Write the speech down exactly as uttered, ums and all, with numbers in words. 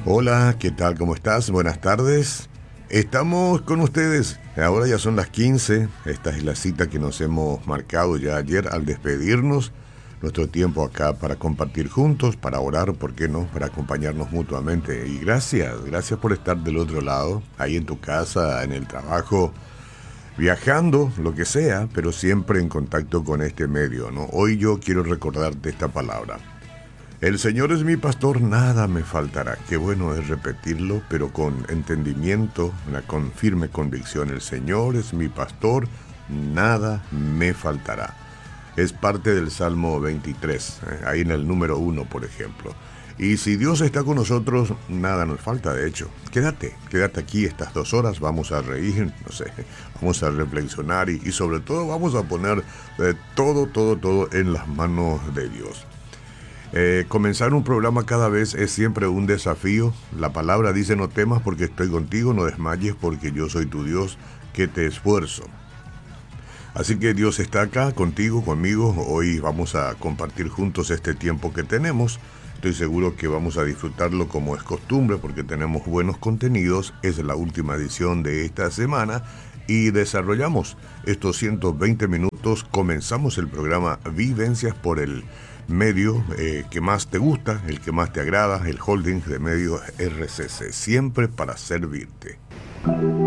Hola, ¿qué tal? ¿Cómo estás? Buenas tardes. Estamos con ustedes. Ahora ya son las quince. Esta es la cita que nos hemos marcado ya ayer al despedirnos. Nuestro tiempo acá para compartir juntos, para orar, ¿por qué no? Para acompañarnos mutuamente. Y gracias, gracias por estar del otro lado, ahí en tu casa, en el trabajo, viajando, lo que sea, pero siempre en contacto con este medio, ¿no? Hoy yo quiero recordarte esta palabra. El Señor es mi pastor, nada me faltará. Qué bueno es repetirlo, pero con entendimiento, una con firme convicción. El Señor es mi pastor, nada me faltará. Es parte del Salmo veintitrés, eh, ahí en el número uno, por ejemplo. Y si Dios está con nosotros, nada nos falta, de hecho. Quédate, quédate aquí estas dos horas, vamos a reír, no sé, vamos a reflexionar y, y sobre todo vamos a poner eh, todo, todo, todo en las manos de Dios. Eh, comenzar un programa cada vez es siempre un desafío. La palabra dice: no temas porque estoy contigo, no desmayes porque yo soy tu Dios, que te esfuerzo. Así que Dios está acá contigo, conmigo. Hoy vamos a compartir juntos este tiempo que tenemos. Estoy seguro que vamos a disfrutarlo como es costumbre porque tenemos buenos contenidos. Es la última edición de esta semana y desarrollamos estos ciento veinte minutos. Comenzamos el programa Vivencias por el medio eh, que más te gusta, el que más te agrada, el holding de medios R C C, siempre para servirte.